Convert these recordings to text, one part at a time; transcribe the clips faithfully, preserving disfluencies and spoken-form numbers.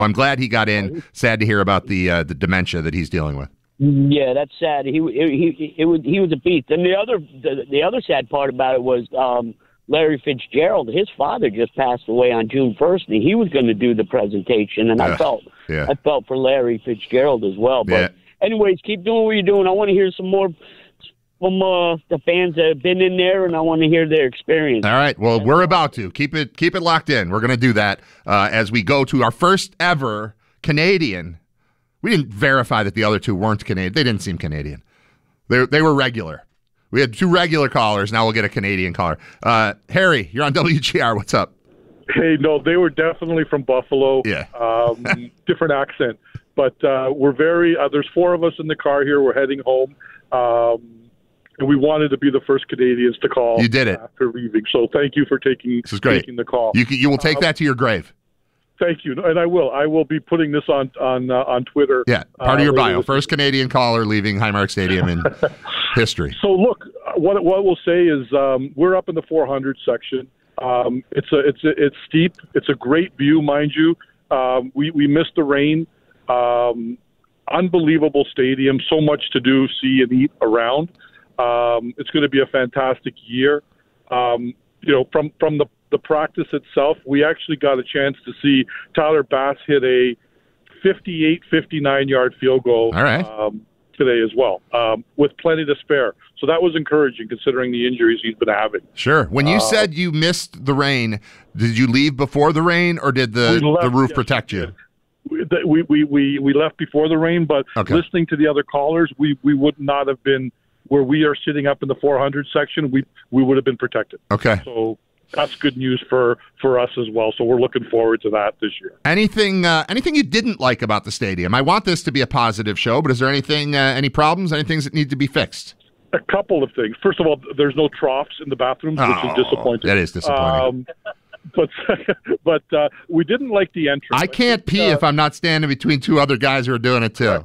I'm glad he got in. Sad to hear about the uh, the dementia that he's dealing with. Yeah, that's sad. He he he it was he was a beast. And the other the, the other sad part about it was um, Larry Fitzgerald. His father just passed away on June first, and he was going to do the presentation. And uh, I felt yeah. I felt for Larry Fitzgerald as well. But yeah. anyways, keep doing what you're doing. I want to hear some more from uh, the fans that have been in there, and I want to hear their experience. All right. Well, we're about to keep it keep it locked in. We're going to do that uh, as we go to our first ever Canadian. We didn't verify that the other two weren't Canadian. They didn't seem Canadian. They they were regular. We had two regular callers. Now we'll get a Canadian caller. Uh, Harry, you're on W G R. What's up? Hey, no, they were definitely from Buffalo. Yeah. um, different accent. But uh, we're very, uh, there's four of us in the car here. We're heading home. Um, and we wanted to be the first Canadians to call. You did it. After leaving. So thank you for taking, this is great. taking the call. You, you will take um, that to your grave. Thank you. And I will. I will be putting this on on uh, on Twitter. Yeah, part of your uh, bio. First Canadian caller leaving Highmark Stadium in history. So look, what what we'll say is um, we're up in the four hundred section. Um, it's a it's a, it's steep. It's a great view, mind you. Um, we we missed the rain. Um, unbelievable stadium. So much to do, see, and eat around. Um, it's going to be a fantastic year. Um, you know, from from the the practice itself, we actually got a chance to see Tyler Bass hit a fifty-eight, fifty-nine yard field goal. All right. Um, today as well, um, with plenty to spare. So that was encouraging considering the injuries he's been having. Sure. When you uh, said you missed the rain, did you leave before the rain, or did the, left, the roof yes, protect you? We, we, we, we left before the rain, but okay. listening to the other callers, we, we would not have been where we are sitting up in the four hundred section. We we would have been protected. Okay. So that's good news for, for us as well. So we're looking forward to that this year. Anything uh, anything you didn't like about the stadium? I want this to be a positive show, but is there anything, uh, any problems, any things that need to be fixed? A couple of things. First of all, there's no troughs in the bathrooms, oh, which is disappointing. That is disappointing. Um, but but uh, we didn't like the entrance. I can't pee uh, if I'm not standing between two other guys who are doing it too. Right.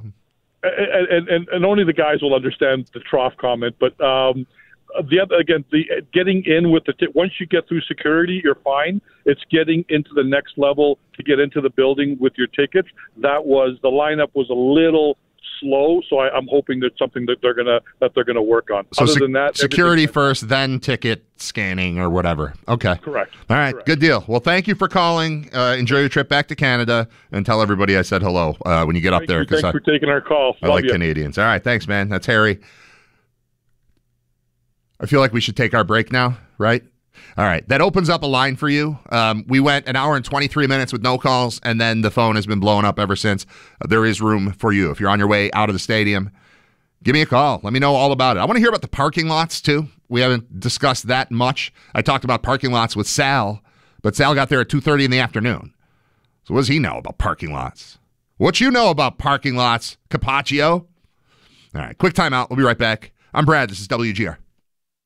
And, and and only the guys will understand the trough comment. But um, the other, again, the getting in with the t- once you get through security, you're fine. It's getting into the next level to get into the building with your tickets. That was the lineup was a little slow, so I, I'm hoping that's something that they're gonna that they're gonna work on. So Other sec- than that, security first, then ticket scanning or whatever. Okay, correct. All right, correct. Good deal. Well, thank you for calling. Uh, enjoy your trip back to Canada, and tell everybody I said hello uh, when you get up Thank there. You. Thanks I, for taking our call. I Love like you. Canadians. All right, thanks, man. That's Harry. I feel like we should take our break now, right? All right, that opens up a line for you. Um, we went an hour and twenty-three minutes with no calls, and then the phone has been blowing up ever since. Uh, there is room for you. If you're on your way out of the stadium, give me a call. Let me know all about it. I want to hear about the parking lots, too. We haven't discussed that much. I talked about parking lots with Sal, but Sal got there at two thirty in the afternoon. So what does he know about parking lots? What you know about parking lots, Capaccio? All right, quick timeout. We'll be right back. I'm Brad. This is W G R.